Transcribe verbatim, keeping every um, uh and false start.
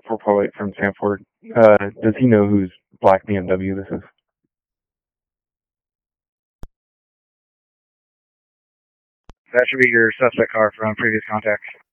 four four eight from Sanford. Uh, does he know whose black B M W this is? That should be your suspect car from previous contacts.